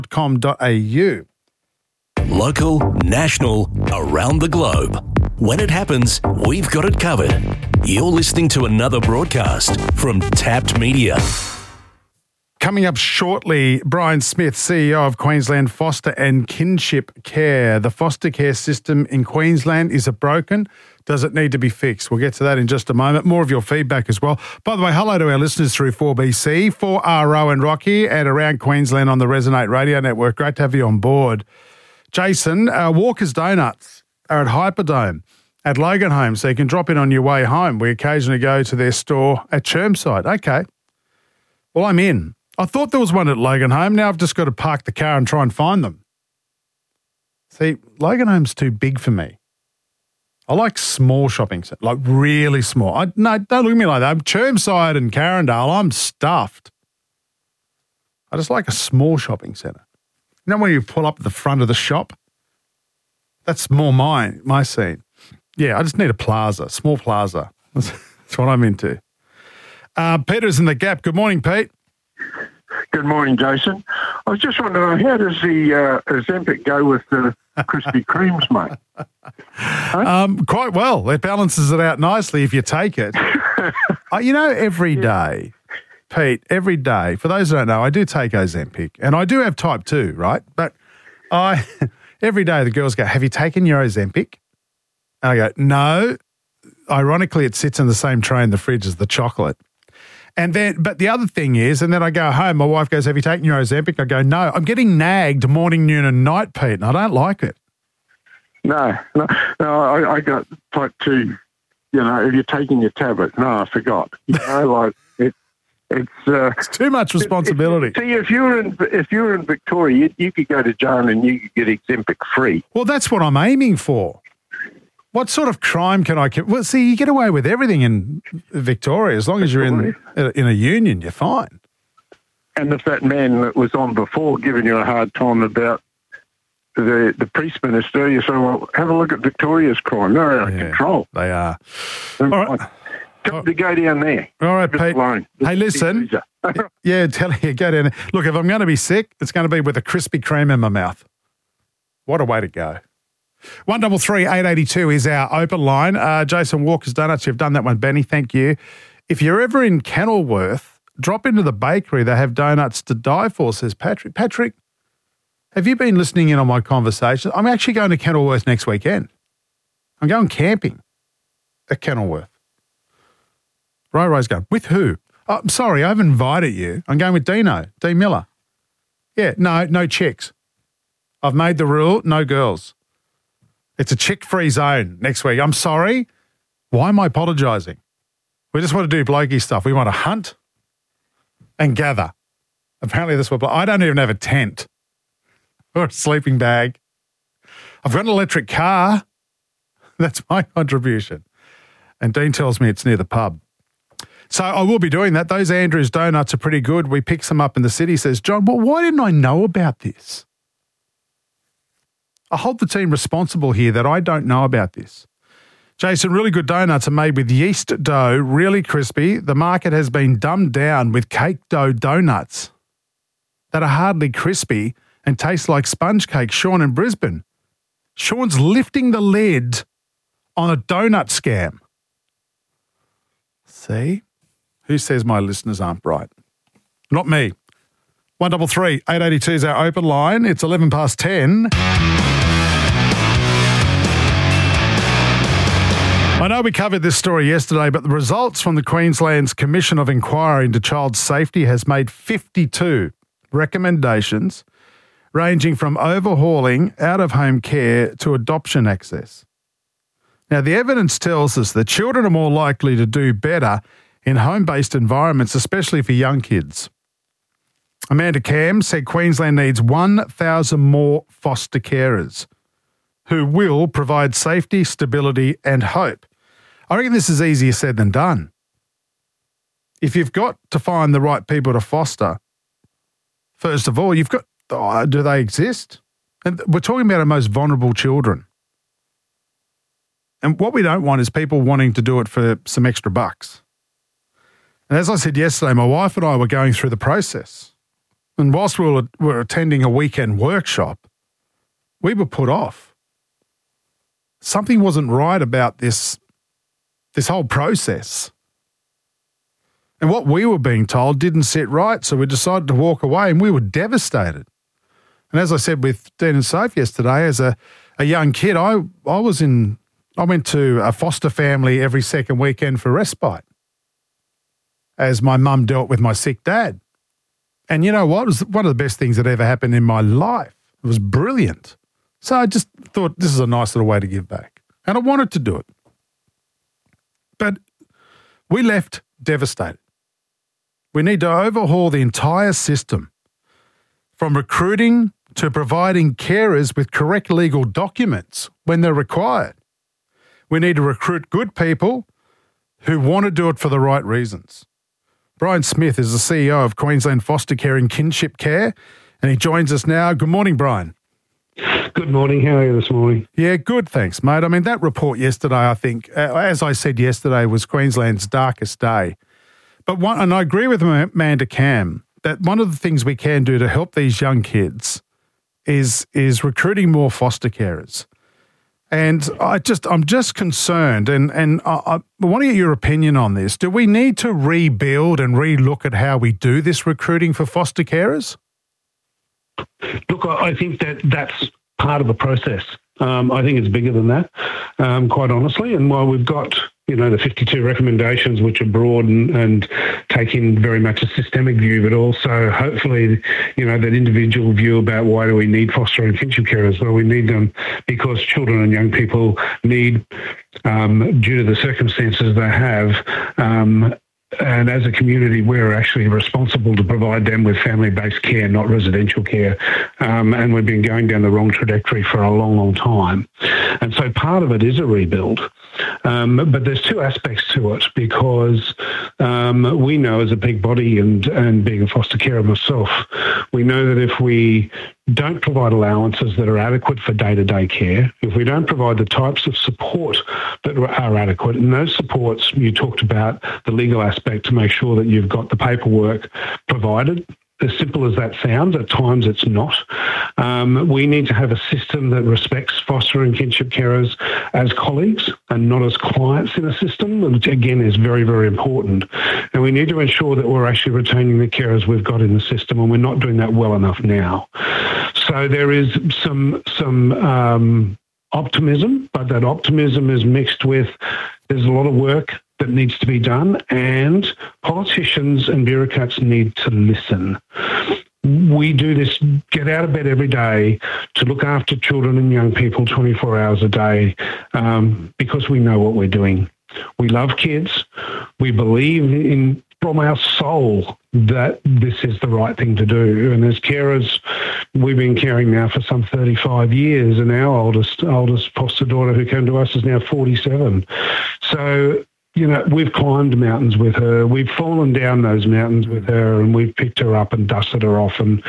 .com.au. Local, national, around the globe. When it happens, we've got it covered. You're listening to another broadcast from Tapped Media. Coming up shortly, Brian Smith, CEO of Queensland Foster and Kinship Care. The foster care system in Queensland, is it broken? Does it need to be fixed? We'll get to that in just a moment. More of your feedback as well. By the way, hello to our listeners through 4BC, 4RO and Rocky, and around Queensland on the Resonate Radio Network. Great to have you on board. Jason, Walker's Donuts are at Hyperdome at Loganholme, so you can drop in on your way home. We occasionally go to their store at Chermside. Okay. Well, I'm in. I thought there was one at Loganholme. Now I've just got to park the car and try and find them. See, Loganholme's too big for me. I like small shopping centres, like really small. No, don't look at me like that. I'm Chermside and Carindale. I'm stuffed. I just like a small shopping centre. You know when you pull up at the front of the shop? That's more my scene. Yeah, I just need a plaza, small plaza. That's what I'm into. Peter's in the Gap. Good morning, Pete. Good morning, Jason. I was just wondering, how does the Ozempic go with the Krispy Kremes, mate? Huh? Quite well. It balances it out nicely if you take it. Every day, Pete, every day, for those who don't know, I do take Ozempic, and I do have type 2, right? But every day the girls go, have you taken your Ozempic? And I go, no. Ironically, it sits in the same tray in the fridge as the chocolate. But the other thing is, and then I go home, my wife goes, have you taken your Ozempic? I go, no. I'm getting nagged morning, noon and night, Pete, and I don't like it. No, I got type 2, if you're taking your tablet. No, I forgot. It's too much responsibility. See, if you were in Victoria, you could go to jail and you could get Ozempic free. Well, that's what I'm aiming for. What sort of crime can I commit? Well, see, you get away with everything in Victoria. As long as you're in a union, you're fine. And if that man that was on before giving you a hard time about the priest minister, you say, well, have a look at Victoria's crime. They're out of control. They are. All right. Tell them to go down there. All right, Pete. Hey, listen. Yeah, tell you, go down there. Look, if I'm going to be sick, it's going to be with a Krispy Kreme in my mouth. What a way to go. 133 882 is our open line. Jason Walker's Donuts, you've done that one, Benny. Thank you. If you're ever in Kenilworth, drop into the bakery. They have donuts to die for, says Patrick. Patrick, have you been listening in on my conversation? I'm actually going to Kenilworth next weekend. I'm going camping at Kenilworth. Ro's going, with who? Oh, I'm sorry, I haven't invited you. I'm going with Dean Miller. Yeah, no chicks. I've made the rule, no girls. It's a chick-free zone next week. I'm sorry. Why am I apologising? We just want to do blokey stuff. We want to hunt and gather. Apparently that's what... I don't even have a tent or a sleeping bag. I've got an electric car. That's my contribution. And Dean tells me it's near the pub. So I will be doing that. Those Andrews donuts are pretty good. We pick some up in the city. Says, John, well, why didn't I know about this? I hold the team responsible here that I don't know about this. Jason, really good donuts are made with yeast dough, really crispy. The market has been dumbed down with cake dough donuts that are hardly crispy and taste like sponge cake. Sean in Brisbane. Sean's lifting the lid on a donut scam. See? Who says my listeners aren't bright? Not me. 133 882 is our open line. It's 11 past 10. I know we covered this story yesterday, but the results from the Queensland's Commission of Inquiry into Child Safety has made 52 recommendations ranging from overhauling out-of-home care to adoption access. Now, the evidence tells us that children are more likely to do better in home-based environments, especially for young kids. Amanda Cam said Queensland needs 1,000 more foster carers who will provide safety, stability and hope. I reckon this is easier said than done. If you've got to find the right people to foster, first of all, you've got, do they exist? And we're talking about our most vulnerable children. And what we don't want is people wanting to do it for some extra bucks. And as I said yesterday, my wife and I were going through the process. And whilst we were attending a weekend workshop, we were put off. Something wasn't right about this whole process. And what we were being told didn't sit right, so we decided to walk away, and we were devastated. And as I said with Dean and Soph yesterday, as a young kid, I went to a foster family every second weekend for respite as my mum dealt with my sick dad. And you know what? It was one of the best things that ever happened in my life. It was brilliant. So I just thought this is a nice little way to give back. And I wanted to do it. But we left devastated. We need to overhaul the entire system, from recruiting to providing carers with correct legal documents when they're required. We need to recruit good people who want to do it for the right reasons. Brian Smith is the CEO of Queensland Foster Care and Kinship Care, and he joins us now. Good morning, Brian. Good morning. How are you this morning? Yeah, good, thanks, mate. I mean, that report yesterday, I think, as I said yesterday, was Queensland's darkest day. And I agree with Amanda Cam that one of the things we can do to help these young kids is recruiting more foster carers. And I'm just concerned, and I want to get your opinion on this. Do we need to rebuild and relook at how we do this recruiting for foster carers? Look, I think that's part of the process. I think it's bigger than that, quite honestly. And while we've got, the 52 recommendations, which are broad and take in very much a systemic view, but also hopefully, that individual view about why do we need foster and kinship carers? Well, we need them because children and young people need, due to the circumstances they have, and as a community, we're actually responsible to provide them with family-based care, not residential care. And we've been going down the wrong trajectory for a long, long time. And so part of it is a rebuild. But there's two aspects to it, because we know, as a big body and being a foster carer myself, we know that if we don't provide allowances that are adequate for day-to-day care, if we don't provide the types of support that are adequate, and those supports, you talked about the legal aspect to make sure that you've got the paperwork provided. As simple as that sounds, at times it's not. We need to have a system that respects foster and kinship carers as colleagues and not as clients in a system, which again is very, very important. And we need to ensure that we're actually retaining the carers we've got in the system, and we're not doing that well enough now. So there is some optimism, but that optimism is mixed with there's a lot of work that needs to be done, and politicians and bureaucrats need to listen. We do this, get out of bed every day to look after children and young people 24 hours a day, because we know what we're doing. We love kids. We believe from our soul that this is the right thing to do. And as carers, we've been caring now for some 35 years, and our oldest foster daughter who came to us is now 47. So, we've climbed mountains with her. We've fallen down those mountains with her, and we've picked her up and dusted her off, and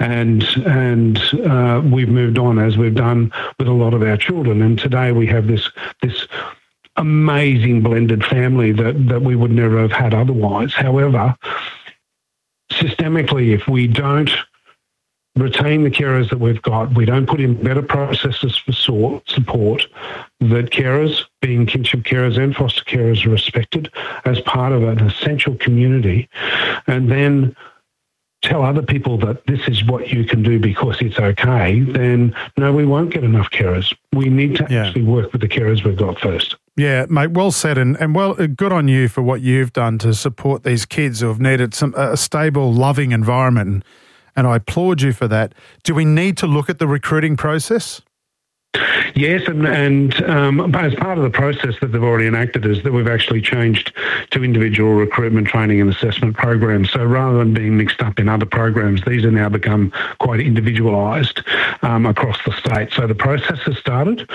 we've moved on, as we've done with a lot of our children. And today we have this amazing blended family that we would never have had otherwise. However, systemically, if we don't retain the carers that we've got, we don't put in better processes for support, that carers, being kinship carers and foster carers, are respected as part of an essential community, and then tell other people that this is what you can do because it's okay, then no, we won't get enough carers. We need to actually work with the carers we've got first. Yeah, mate, well said, and well, good on you for what you've done to support these kids who have needed a stable, loving environment, and I applaud you for that. Do we need to look at the recruiting process? Yes, and as part of the process that they've already enacted is that we've actually changed to individual recruitment, training and assessment programs. So rather than being mixed up in other programs, these are now become quite individualised. across the state. So the process has started.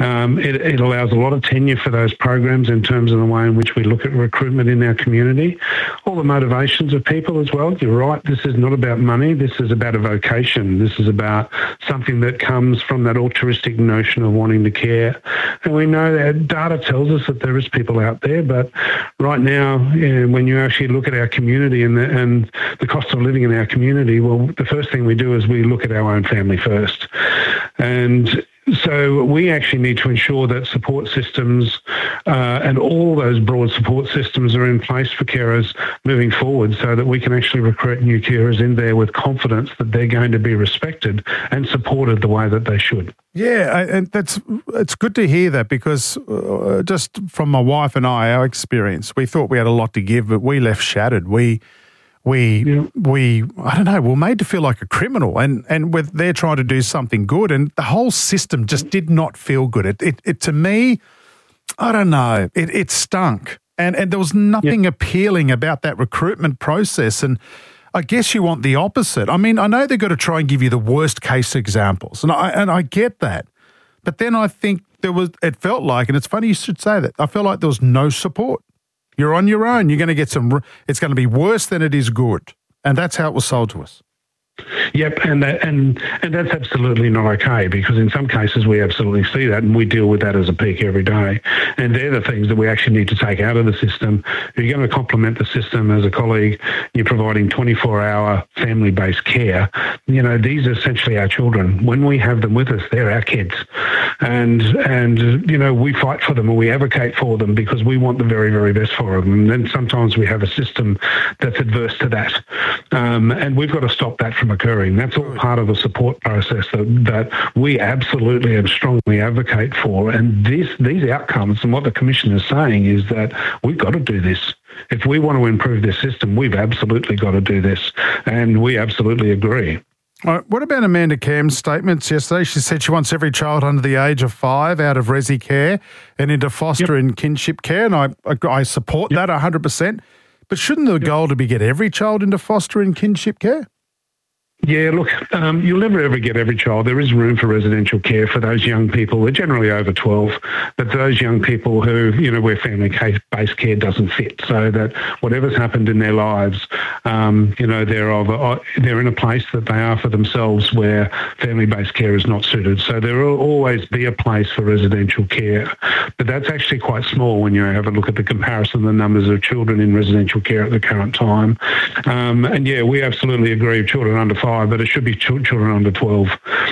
It allows a lot of tenure for those programs in terms of the way in which we look at recruitment in our community, all the motivations of people as well. You're right, this is not about money, this is about a vocation. This is about something that comes from that altruistic notion of wanting to care. And we know that data tells us that there is people out there, but right now, when you actually look at our community and the cost of living in our community, well, the first thing we do is we look at our own family first. And so we actually need to ensure that support systems and all those broad support systems are in place for carers moving forward, so that we can actually recruit new carers in there with confidence that they're going to be respected and supported the way that they should. Yeah, and it's good to hear that, because just from my wife and I, our experience, we thought we had a lot to give, but we left shattered. We I don't know, we're made to feel like a criminal, and they're trying to do something good, and the whole system just did not feel good. It to me, I don't know, it stunk, and there was nothing appealing about that recruitment process, and I guess you want the opposite. I mean, I know they've got to try and give you the worst case examples, and I get that, but then I think it felt like, and it's funny you should say that, I felt like there was no support. You're on your own. You're going to get it's going to be worse than it is good. And that's how it was sold to us. Yep, and that's absolutely not okay, because in some cases we absolutely see that, and we deal with that as a peak every day. And they're the things that we actually need to take out of the system. If you're going to complement the system as a colleague, you're providing 24-hour family-based care. You know, these are essentially our children. When we have them with us, they're our kids. And you know, we fight for them, or we advocate for them, because we want the very, very best for them. And then sometimes we have a system that's adverse to that. And we've got to stop that from occurring. That's all part of the support process that we absolutely and strongly advocate for. And these outcomes, and what the Commission is saying, is that we've got to do this. If we want to improve this system, we've absolutely got to do this. And we absolutely agree. All right, what about Amanda Cam's statements yesterday? She said she wants every child under the age of 5 out of resi care and into foster and kinship care, and I support that 100%. But shouldn't the goal to be get every child into foster and kinship care? Yeah, look, you'll never ever get every child. There is room for residential care for those young people. They're generally over 12, but those young people who, you know, where family-based care doesn't fit, so that whatever's happened in their lives, you know, they're in a place that they are for themselves where family-based care is not suited. So there will always be a place for residential care, but that's actually quite small when you have a look at the comparison of the numbers of children in residential care at the current time. And yeah, we absolutely agree, children under 5, but it should be children under 12.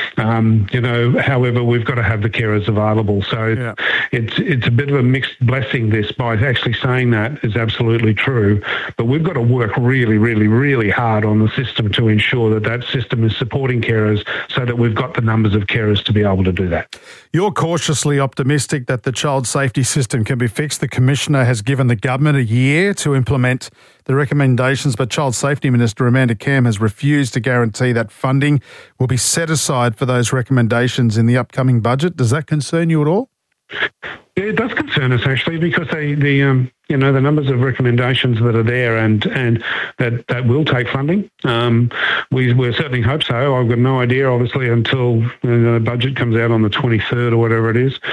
You know, however, we've got to have the carers available. So it's a bit of a mixed blessing, this, by actually saying that is absolutely true. But we've got to work really, really, really hard on the system to ensure that system is supporting carers, so that we've got the numbers of carers to be able to do that. You're cautiously optimistic that the child safety system can be fixed. The Commissioner has given the government a year to implement the recommendations, but Child Safety Minister Amanda Cam has refused to guarantee that funding will be set aside for those recommendations in the upcoming budget. Does that concern you at all? Yeah, it does concern us, actually, because the numbers of recommendations that are there and that will take funding. We certainly hope so. I've got no idea, obviously, until the budget comes out on the 23rd or whatever it is.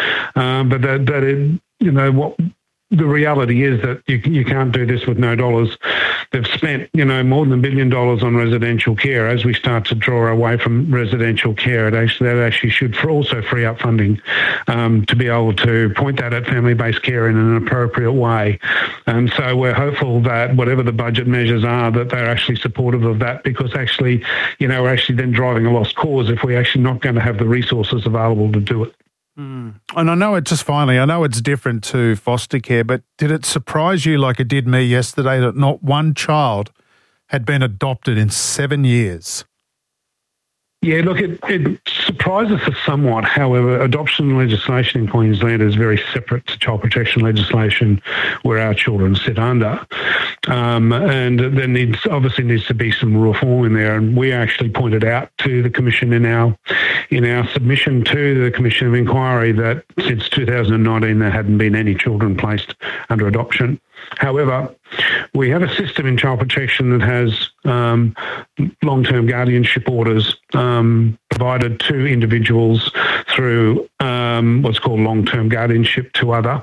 But the reality is that you can't do this with no dollars. They've spent, more than $1 billion on residential care. As we start to draw away from residential care, that actually should also free up funding to be able to point that at family-based care in an appropriate way. And so we're hopeful that whatever the budget measures are, that they're actually supportive of that, because actually, we're actually then driving a lost cause if we're actually not going to have the resources available to do it. And I know it's different to foster care, but did it surprise you, like it did me yesterday, that not one child had been adopted in 7 years? Yeah, look, it surprises us somewhat. However, adoption legislation in Queensland is very separate to child protection legislation where our children sit under. And there needs to be some reform in there. And we actually pointed out to the Commission in our submission to the Commission of Inquiry that since 2019 there hadn't been any children placed under adoption. However, we have a system in child protection that has long-term guardianship orders provided to individuals through what's called long-term guardianship to other.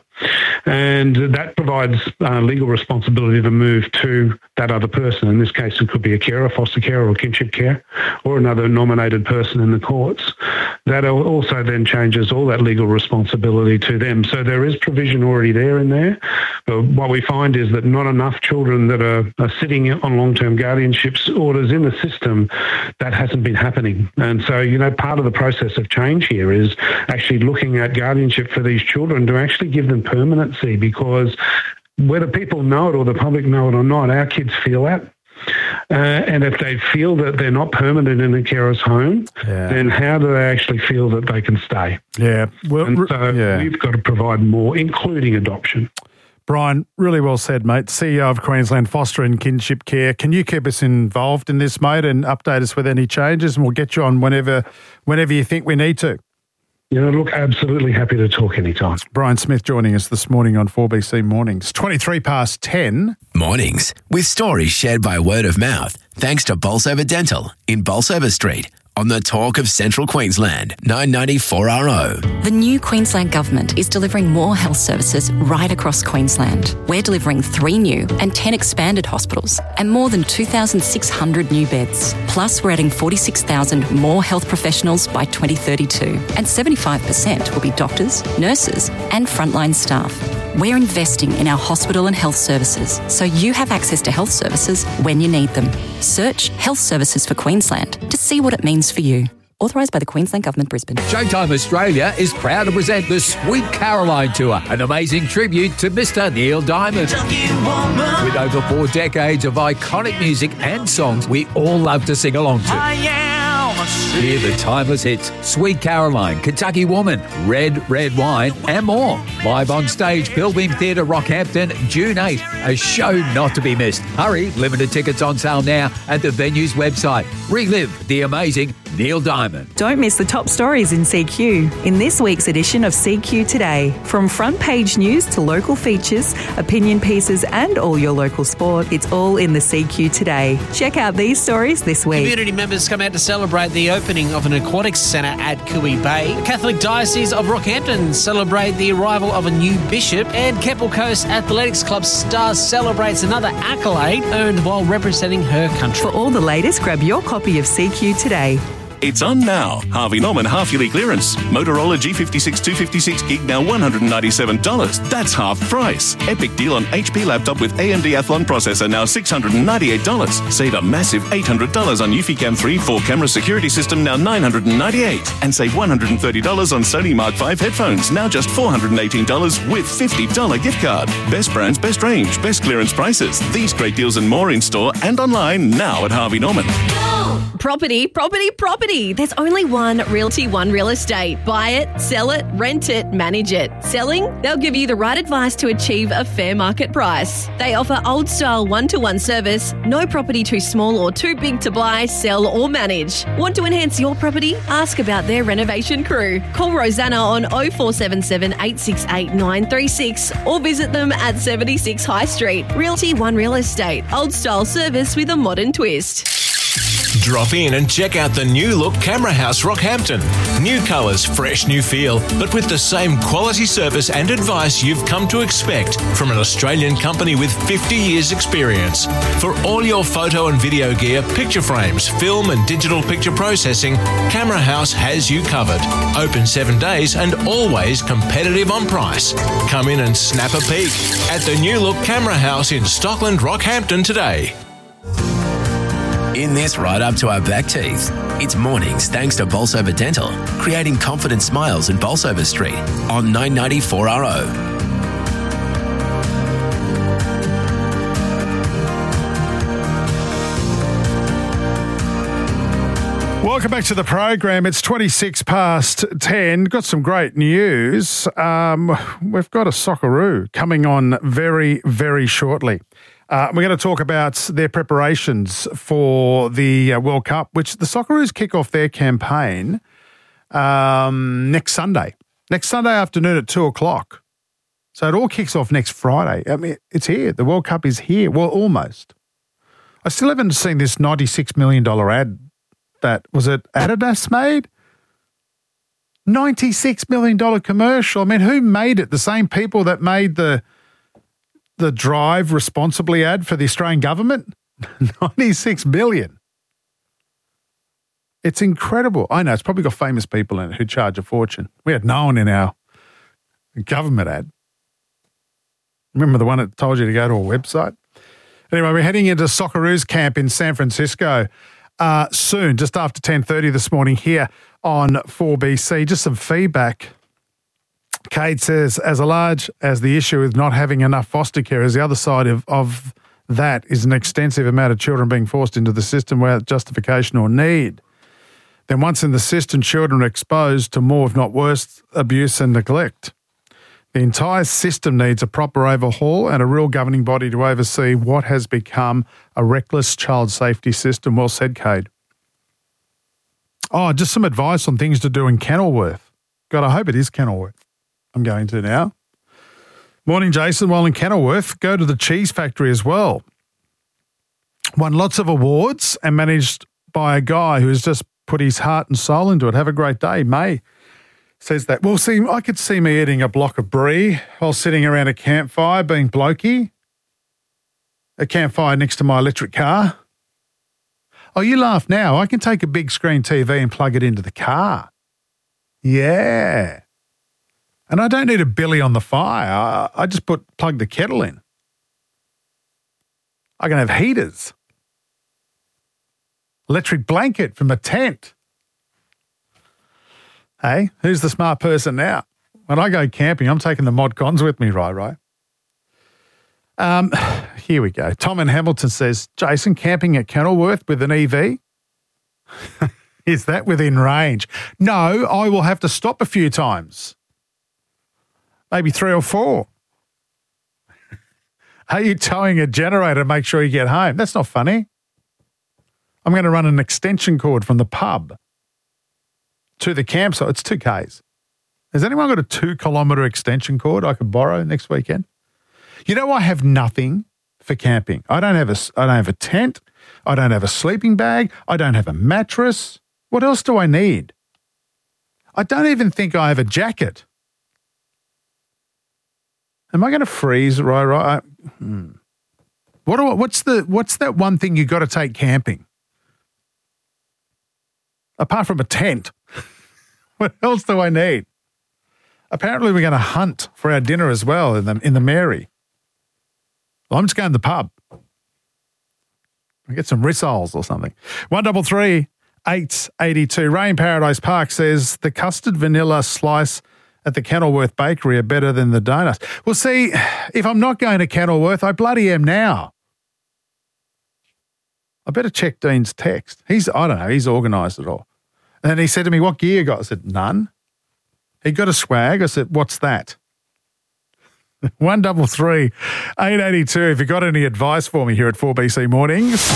And that provides legal responsibility to move to that other person. In this case, it could be a carer, foster care or kinship care, or another nominated person in the courts. That also then changes all that legal responsibility to them. So there is provision already there in there. But what we find is that not enough children that are sitting on long-term guardianships orders in the system, that hasn't been happening. And so, part of the process of change here is actually looking at guardianship for these children to actually give them permanency, because whether people know it or the public know it or not, our kids feel that. And if they feel that they're not permanent in a carer's home, then how do they actually feel that they can stay? Yeah. Well, and so we've got to provide more, including adoption. Brian, really well said, mate. CEO of Queensland Foster and Kinship Care. Can you keep us involved in this, mate, and update us with any changes, and we'll get you on whenever you think we need to? Look, absolutely happy to talk anytime. Brian Smith joining us this morning on 4BC Mornings. 23 past 10. Mornings with stories shared by word of mouth, thanks to Bolsover Dental in Bolsover Street. On the Talk of Central Queensland, 994RO. The new Queensland Government is delivering more health services right across Queensland. We're delivering 3 new and 10 expanded hospitals and more than 2,600 new beds. Plus, we're adding 46,000 more health professionals by 2032, and 75% will be doctors, nurses and frontline staff. We're investing in our hospital and health services so you have access to health services when you need them. Search Health Services for Queensland to see what it means for you. Authorised by the Queensland Government, Brisbane. Showtime Australia is proud to present the Sweet Caroline Tour, an amazing tribute to Mr. Neil Diamond. With over 4 decades of iconic music and songs we all love to sing along to. Hear the timeless hits, Sweet Caroline, Kentucky Woman, Red, Red Wine, and more. Live on stage, Pilbeam Theatre, Rockhampton, June 8. A show not to be missed. Hurry, limited tickets on sale now at the venue's website. Relive the amazing Neil Diamond. Don't miss the top stories in CQ in this week's edition of CQ Today. From front page news to local features, opinion pieces and all your local sport, it's all in the CQ Today. Check out these stories this week. Community members come out to celebrate the opening of an aquatics centre at Cooey Bay. The Catholic Diocese of Rockhampton celebrate the arrival of a new bishop, and Keppel Coast Athletics Club star celebrates another accolade earned while representing her country. For all the latest, grab your copy of CQ Today. It's on now. Harvey Norman half-yearly clearance. Motorola G56 256 gig now $197. That's half price. Epic deal on HP laptop with AMD Athlon processor now $698. Save a massive $800 on Eufy-Cam 3 4-camera security system now $998. And save $130 on Sony Mark V headphones now just $418 with $50 gift card. Best brands, best range, best clearance prices. These great deals and more in store and online now at Harvey Norman. Property, property, property. There's only one Realty One Real Estate. Buy it, sell it, rent it, manage it. Selling? They'll give you the right advice to achieve a fair market price. They offer old-style one-to-one service. No property too small or too big to buy, sell or manage. Want to enhance your property? Ask about their renovation crew. Call Rosanna on 0477 868 936 or visit them at 76 High Street. Realty One Real Estate. Old-style service with a modern twist. Drop in and check out the new look Camera House Rockhampton. New colours, fresh new feel, but with the same quality service and advice you've come to expect from an Australian company with 50 years experience. For all your photo and video gear, picture frames, film and digital picture processing, Camera House has you covered. Open 7 days and always competitive on price. Come in and snap a peek at the new look Camera House in Stockland, Rockhampton today. In this right up to our back teeth, it's mornings thanks to Bolsover Dental, creating confident smiles in Bolsover Street on 994RO. Welcome back to the program. It's 26 past 10. Got some great news. We've got a Socceroo coming on very, very shortly. We're going to talk about their preparations for the World Cup, which the Socceroos kick off their campaign next Sunday. Next Sunday afternoon at 2 o'clock. So it all kicks off next Friday. I mean, it's here. The World Cup is here. Well, almost. I still haven't seen this $96 million ad that, was it Adidas made? $96 million commercial. I mean, who made it? The same people that made the Drive Responsibly ad for the Australian government? $96 million. It's incredible. I know, it's probably got famous people in it who charge a fortune. We had no one in our government ad. Remember the one that told you to go to a website? Anyway, we're heading into Socceroos camp in San Francisco soon, just after 10:30 this morning here on 4BC. Just some feedback. Kate says, as large as the issue with not having enough foster carers, the other side of that is an extensive amount of children being forced into the system without justification or need. Then once in the system, children are exposed to more, if not worse, abuse and neglect. The entire system needs a proper overhaul and a real governing body to oversee what has become a reckless child safety system. Well said, Cade. Oh, just some advice on things to do in Kenilworth. God, I hope it is Kenilworth. I'm going to now. Morning, Jason. While in Kenilworth, go to the cheese factory as well. Won lots of awards and managed by a guy who has just put his heart and soul into it. Have a great day. May says that. Well, see, I could see me eating a block of brie while sitting around a campfire being blokey. A campfire next to my electric car. Oh, you laugh now. I can take a big screen TV and plug it into the car. Yeah. And I don't need a billy on the fire. I just plug the kettle in. I can have heaters. Electric blanket from a tent. Hey, who's the smart person now? When I go camping, I'm taking the mod cons with me, right? Here we go. Tom in Hamilton says, Jason, camping at Kenilworth with an EV? Is that within range? No, I will have to stop a few times. Maybe 3 or 4. Are you towing a generator to make sure you get home? That's not funny. I'm going to run an extension cord from the pub to the campsite. It's 2 Ks. Has anyone got a 2-kilometre extension cord I could borrow next weekend? You know, I have nothing for camping. I don't have a tent. I don't have a sleeping bag. I don't have a mattress. What else do I need? I don't even think I have a jacket. Am I going to freeze? Right. What's that one thing you got to take camping? Apart from a tent, what else do I need? Apparently, we're going to hunt for our dinner as well in the Mary. Well, I'm just going to the pub. I'll get some rissoles or something. 133 882. Ray in Paradise Park says the custard vanilla slice at the Kenilworth Bakery are better than the donuts. Well, see, if I'm not going to Kenilworth, I bloody am now. I better check Dean's text. He's organised it all. And then he said to me, what gear you got? I said, none. He got a swag. I said, what's that? 133 882. If you got any advice for me here at 4BC Mornings.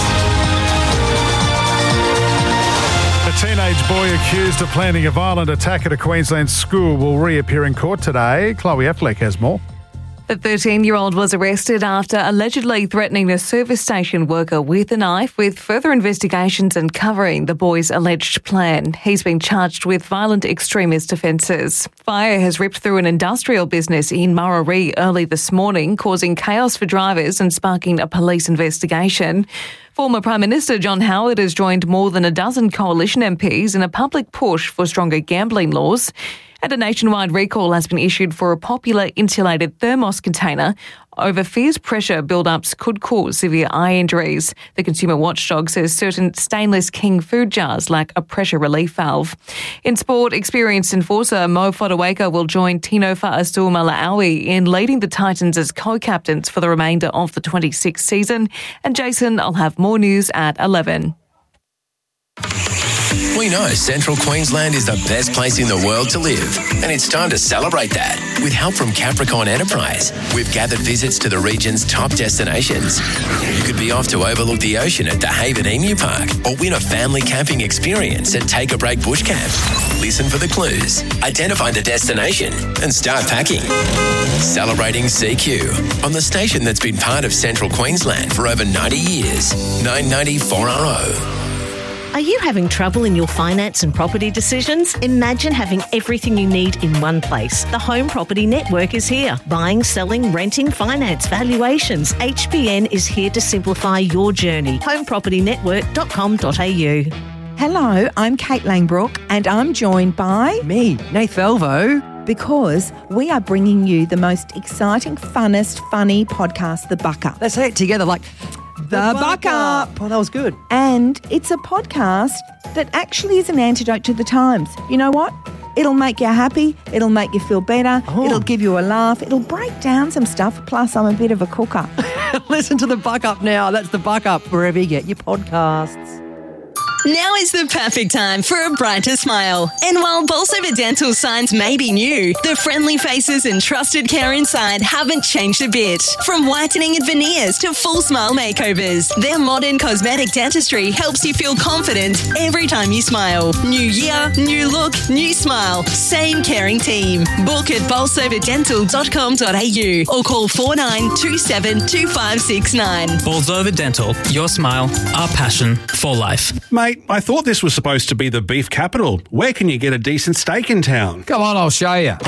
A teenage boy accused of planning a violent attack at a Queensland school will reappear in court today. Chloe Affleck has more. The 13-year-old was arrested after allegedly threatening a service station worker with a knife, with further investigations uncovering the boy's alleged plan. He's been charged with violent extremist offences. Fire has ripped through an industrial business in Murarrie early this morning, causing chaos for drivers and sparking a police investigation. Former Prime Minister John Howard has joined more than a dozen coalition MPs in a public push for stronger gambling laws. And a nationwide recall has been issued for a popular insulated thermos container over fears pressure build-ups could cause severe eye injuries. The Consumer Watchdog says certain stainless King food jars lack a pressure relief valve. In sport, experienced enforcer Mo Fotuaika will join Tinofa Asul-Malaawi in leading the Titans as co-captains for the remainder of the 26th season. And Jason, I'll have more news at 11. We know Central Queensland is the best place in the world to live, and it's time to celebrate that. With help from Capricorn Enterprise, we've gathered visits to the region's top destinations. You could be off to overlook the ocean at the Haven Emu Park or win a family camping experience at Take a Break Bush Camp. Listen for the clues, identify the destination, and start packing. Celebrating CQ on the station that's been part of Central Queensland for over 90 years. 990 4RO. Are you having trouble in your finance and property decisions? Imagine having everything you need in one place. The Home Property Network is here. Buying, selling, renting, finance, valuations. HPN is here to simplify your journey. homepropertynetwork.com.au. Hello, I'm Kate Langbrook and I'm joined by... me, Nath Elvo. Because we are bringing you the most exciting, funnest, funny podcast, The Buck Up. Let's say it together like... The Buck Up. Oh, that was good. And it's a podcast that actually is an antidote to the times. You know what? It'll make you happy. It'll make you feel better. Oh. It'll give you a laugh. It'll break down some stuff. Plus, I'm a bit of a cooker. Listen to The Buck Up now. That's The Buck Up wherever you get your podcasts. Now is the perfect time for a brighter smile. And while Bolsover Dental signs may be new, the friendly faces and trusted care inside haven't changed a bit. From whitening and veneers to full smile makeovers, their modern cosmetic dentistry helps you feel confident every time you smile. New year, new look, new smile. Same caring team. Book at bolsoverdental.com.au or call 4927 2569. Bolsover Dental. Your smile, our passion for life. Mate, I thought this was supposed to be the beef capital. Where can you get a decent steak in town? Come on, I'll show you.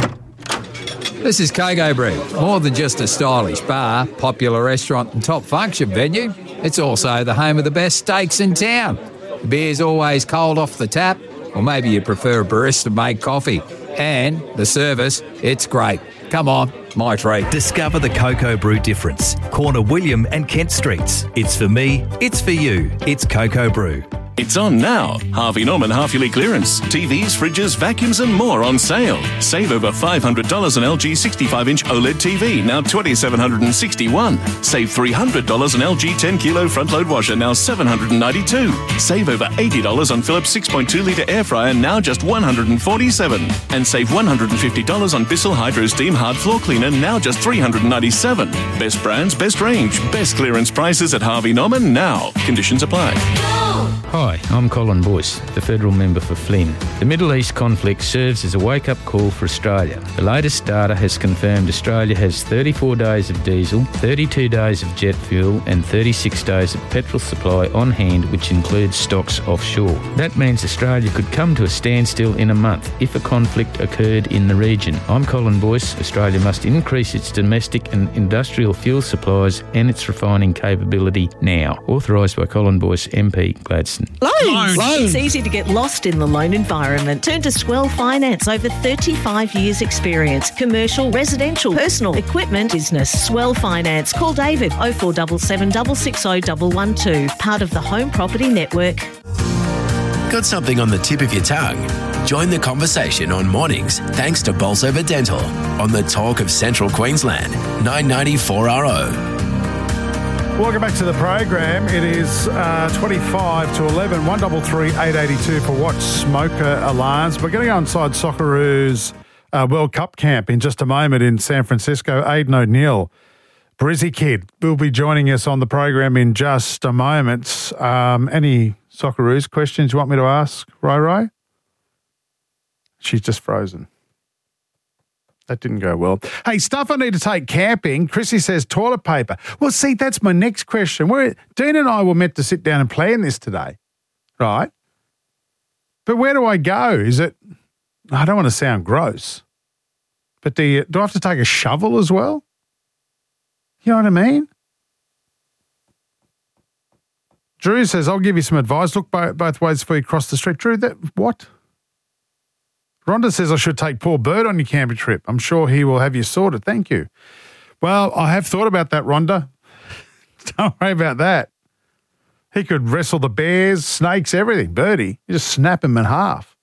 This is Coco Brew. More than just a stylish bar, popular restaurant and top function venue, it's also the home of the best steaks in town. The beer's always cold off the tap, or maybe you prefer a barista-made coffee. And the service, it's great. Come on, my treat. Discover the Coco Brew difference. Corner William and Kent Streets. It's for me, it's for you. It's Coco Brew. It's on now. Harvey Norman half-yearly clearance. TVs, fridges, vacuums and more on sale. Save over $500 on LG 65-inch OLED TV, now $2,761. Save $300 on LG 10-kilo front-load washer, now $792. Save over $80 on Philips 6.2-litre air fryer, now just $147. And save $150 on Bissell Hydro Steam Hard Floor Cleaner, now just $397. Best brands, best range, best clearance prices at Harvey Norman now. Conditions apply. Hi, I'm Colin Boyce, the federal member for Flynn. The Middle East conflict serves as a wake-up call for Australia. The latest data has confirmed Australia has 34 days of diesel, 32 days of jet fuel and 36 days of petrol supply on hand, which includes stocks offshore. That means Australia could come to a standstill in a month if a conflict occurred in the region. I'm Colin Boyce. Australia must increase its domestic and industrial fuel supplies and its refining capability now. Authorised by Colin Boyce, MP, Gladstone. Loans. It's easy to get lost in the loan environment. Turn to Swell Finance. Over 35 years experience. Commercial, residential, personal, equipment, business. Swell Finance. Call David 0477 660 112. Part of the Home Property Network. Got something on the tip of your tongue? Join the conversation on mornings thanks to Bolsover Dental on the Talk of Central Queensland, 990 4RO. Welcome back to the program. It is 25 to 11, 133 882 for Watch Smoker Alarms. We're going to go inside Socceroos World Cup camp in just a moment in San Francisco. Aidan O'Neill, Brizzy Kid, will be joining us on the program in just a moment. Any Socceroos questions you want me to ask, Rai? She's just frozen. That didn't go well. Hey, stuff I need to take camping. Chrissy says toilet paper. Well, see, that's my next question. Dean and I were meant to sit down and plan this today, right? But where do I go? Is it, I don't want to sound gross, but do I have to take a shovel as well? You know what I mean? Drew says, I'll give you some advice. Look both ways before you cross the street. Drew, what? Rhonda says I should take Paul Bird on your camping trip. I'm sure he will have you sorted. Thank you. Well, I have thought about that, Rhonda. Don't worry about that. He could wrestle the bears, snakes, everything. Birdie, you just snap him in half.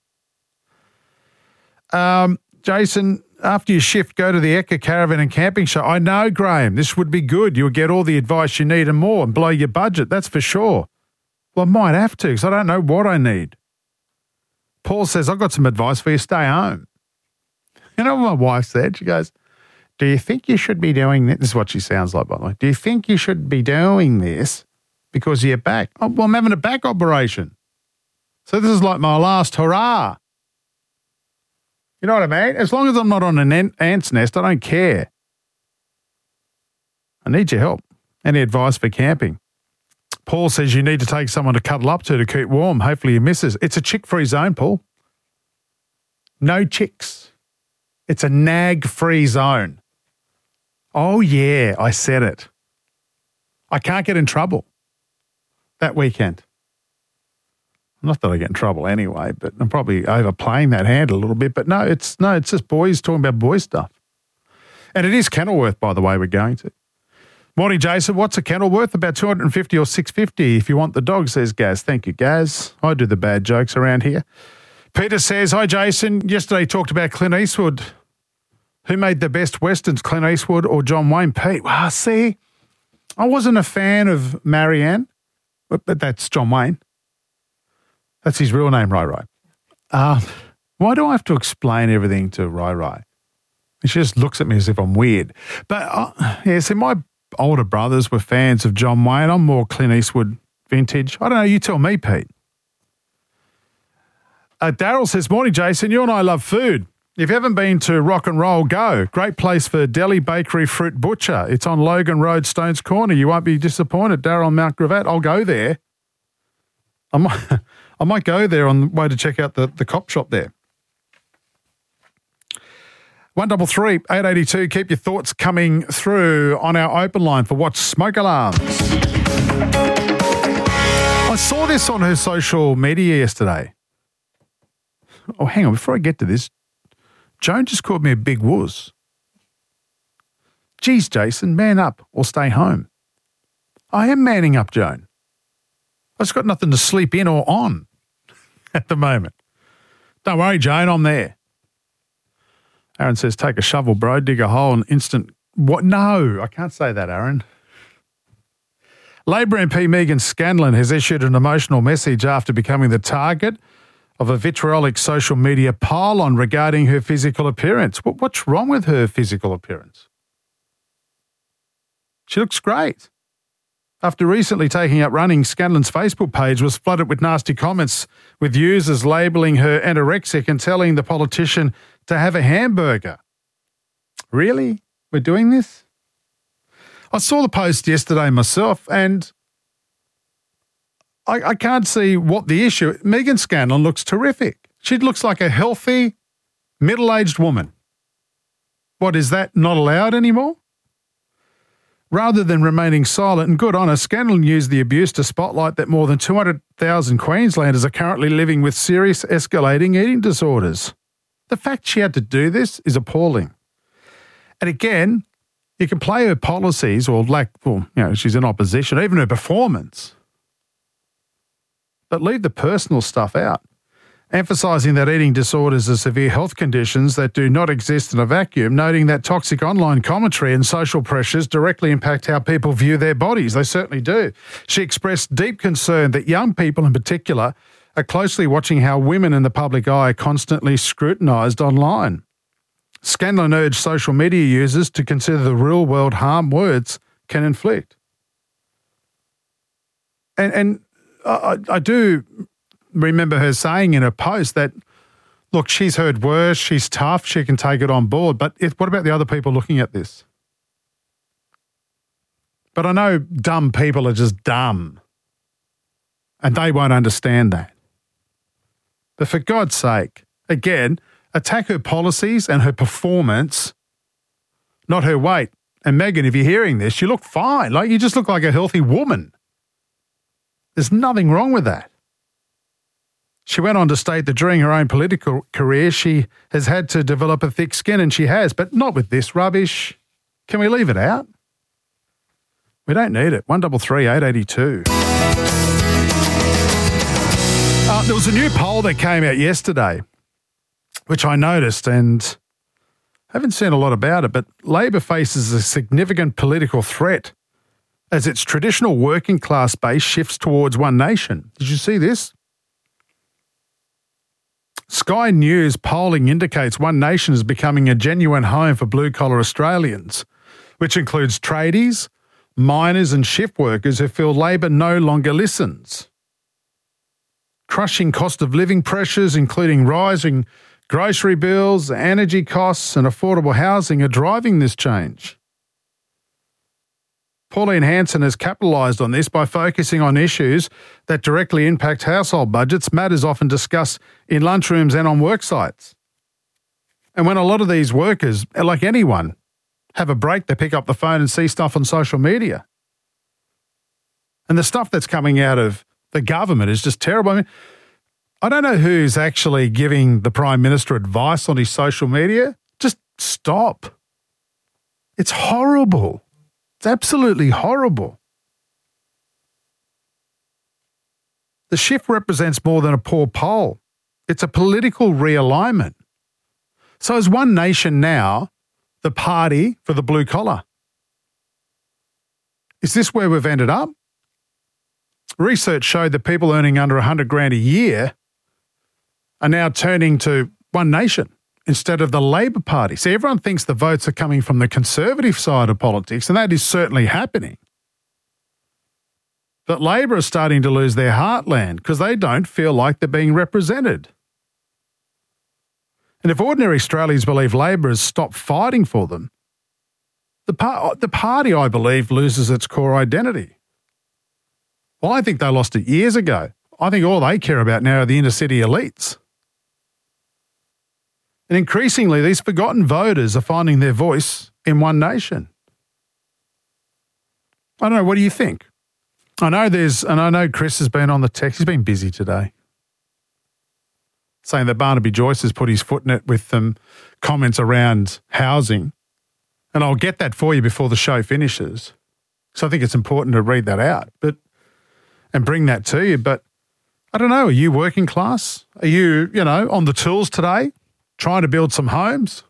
Jason, after your shift, go to the Ekka Caravan and Camping Show. I know, Graham, this would be good. You'll get all the advice you need and more and blow your budget, that's for sure. Well, I might have to because I don't know what I need. Paul says, I've got some advice for you. Stay home. You know what my wife said? She goes, do you think you should be doing this? This is what she sounds like, by the way. Do you think you should be doing this because of your back? Oh, well, I'm having a back operation. So this is like my last hurrah. You know what I mean? As long as I'm not on an ant's nest, I don't care. I need your help. Any advice for camping? Paul says you need to take someone to cuddle up to keep warm. Hopefully you misses. It's a chick-free zone, Paul. No chicks. It's a nag-free zone. Oh, yeah, I said it. I can't get in trouble that weekend. Not that I get in trouble anyway, but I'm probably overplaying that hand a little bit. But no, it's just boys talking about boy stuff. And it is Kenilworth, by the way, we're going to. Morning, Jason. What's a kennel worth? About $250 or $650 if you want the dog, says Gaz. Thank you, Gaz. I do the bad jokes around here. Peter says, hi, Jason. Yesterday talked about Clint Eastwood. Who made the best Westerns, Clint Eastwood or John Wayne? Pete. Well, see, I wasn't a fan of Marianne, but that's John Wayne. That's his real name, Rai Rai. Why do I have to explain everything to Rai Rai? She just looks at me as if I'm weird. But, see, my older brothers were fans of John Wayne. I'm more Clint Eastwood vintage. I don't know. You tell me, Pete. Daryl says, morning, Jason. You and I love food. If you haven't been to Rock and Roll, go. Great place for Deli Bakery Fruit Butcher. It's on Logan Road, Stones Corner. You won't be disappointed. Daryl Mount Gravatt. I'll go there. I might go there on the way to check out the cop shop there. 133 882. Keep your thoughts coming through on our open line for What's Smoke Alarms. I saw this on her social media yesterday. Oh, hang on. Before I get to this, Joan just called me a big wuss. Geez, Jason, man up or stay home. I am manning up, Joan. I've just got nothing to sleep in or on at the moment. Don't worry, Joan, I'm there. Aaron says, take a shovel, bro, dig a hole and instant... What? No, I can't say that, Aaron. Labor MP Megan Scanlon has issued an emotional message after becoming the target of a vitriolic social media pile-on regarding her physical appearance. What's wrong with her physical appearance? She looks great. After recently taking up running, Scanlon's Facebook page was flooded with nasty comments, with users labelling her anorexic and telling the politician to have a hamburger. Really? We're doing this? I saw the post yesterday myself and I can't see what the issue... Megan Scanlon looks terrific. She looks like a healthy, middle-aged woman. What, is that not allowed anymore? Rather than remaining silent and good on her, Scanlon used the abuse to spotlight that more than 200,000 Queenslanders are currently living with serious escalating eating disorders. The fact she had to do this is appalling. And again, you can play her policies or she's in opposition, even her performance. But leave the personal stuff out, emphasising that eating disorders are severe health conditions that do not exist in a vacuum, noting that toxic online commentary and social pressures directly impact how people view their bodies. They certainly do. She expressed deep concern that young people in particular are closely watching how women in the public eye are constantly scrutinised online. Scanlon urged social media users to consider the real-world harm words can inflict. And I do remember her saying in her post that, look, she's heard worse, she's tough, she can take it on board, but what about the other people looking at this? But I know dumb people are just dumb, and they won't understand that. But for God's sake, again, attack her policies and her performance, not her weight. And Megan, if you're hearing this, you look fine. You just look like a healthy woman. There's nothing wrong with that. She went on to state that during her own political career, she has had to develop a thick skin, and she has, but not with this rubbish. Can we leave it out? We don't need it. 133 882. There was a new poll that came out yesterday, which I noticed, and haven't seen a lot about it, but Labor faces a significant political threat as its traditional working class base shifts towards one nation. Did you see this? Sky News polling indicates One Nation is becoming a genuine home for blue-collar Australians, which includes tradies, miners and shift workers who feel Labor no longer listens. Crushing cost of living pressures, including rising grocery bills, energy costs and affordable housing, are driving this change. Pauline Hanson has capitalised on this by focusing on issues that directly impact household budgets, matters often discussed in lunchrooms and on work sites. And when a lot of these workers, like anyone, have a break, they pick up the phone and see stuff on social media. And the stuff that's coming out of the government is just terrible. I mean, I don't know who's actually giving the Prime Minister advice on his social media. Just stop. It's horrible. It's absolutely horrible. The shift represents more than a poor poll. It's a political realignment. So is One Nation now the party for the blue collar? Is this where we've ended up? Research showed that people earning under $100,000 a year are now turning to One Nation instead of the Labor Party. See, everyone thinks the votes are coming from the Conservative side of politics, and that is certainly happening. But Labor are starting to lose their heartland because they don't feel like they're being represented. And if ordinary Australians believe Labor has stopped fighting for them, the party, I believe, loses its core identity. Well, I think they lost it years ago. I think all they care about now are the inner city elites. And increasingly, these forgotten voters are finding their voice in One Nation. I don't know, what do you think? I know Chris has been on the text. He's been busy today, saying that Barnaby Joyce has put his foot in it with some comments around housing. And I'll get that for you before the show finishes. So I think it's important to read that out and bring that to you. But I don't know, are you working class? Are you, on the tools today, trying to build some homes?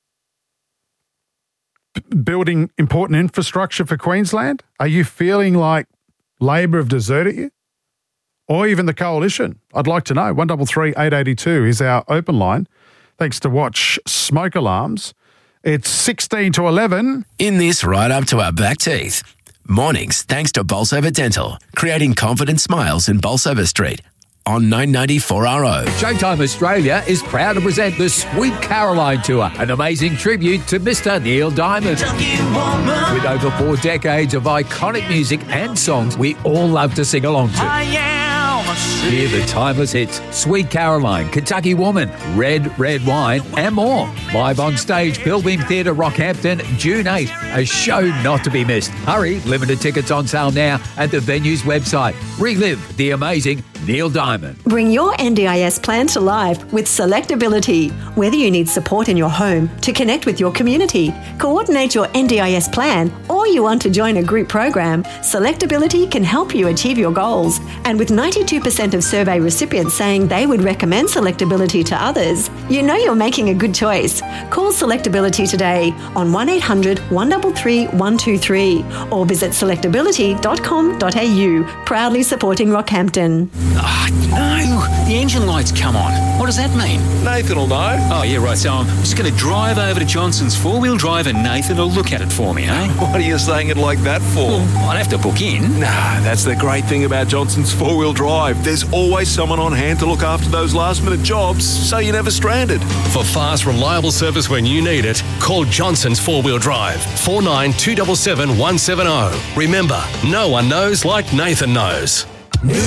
Building important infrastructure for Queensland? Are you feeling like Labor have deserted you? Or even the Coalition? I'd like to know. 133 882 is our open line. Thanks to Watch Smoke Alarms. It's 16 to 11. In this right up to our back teeth. Mornings thanks to Bolsover Dental, creating confident smiles in Bolsover Street. On 990 4RO. Showtime Australia is proud to present the Sweet Caroline Tour, an amazing tribute to Mr. Neil Diamond. With over 4 decades of iconic music and songs we all love to sing along to. Hear the timeless hits, Sweet Caroline, Kentucky Woman, Red, Red Wine, and more. Live on stage, Pilbeam Theatre, Rockhampton, June 8. A show not to be missed. Hurry, limited tickets on sale now at the venue's website. Relive the amazing Neil Diamond. Bring your NDIS plan to life with Selectability. Whether you need support in your home, to connect with your community, coordinate your NDIS plan, or you want to join a group program, Selectability can help you achieve your goals. And with 92% of survey recipients saying they would recommend Selectability to others, you know you're making a good choice. Call Selectability today on 1800 133 123 or visit selectability.com.au. Proudly supporting Rockhampton. No, the engine light's come on. What does that mean? Nathan will know. Oh, yeah, right. So I'm just going to drive over to Johnson's four-wheel drive and Nathan will look at it for me, eh? What are you saying it like that for? Well, I'd have to book in. Nah, that's the great thing about Johnson's four-wheel drive. There's always someone on hand to look after those last-minute jobs, so you're never stranded. For fast, reliable service when you need it, call Johnson's four-wheel drive, 49 277 170. Remember, no one knows like Nathan knows.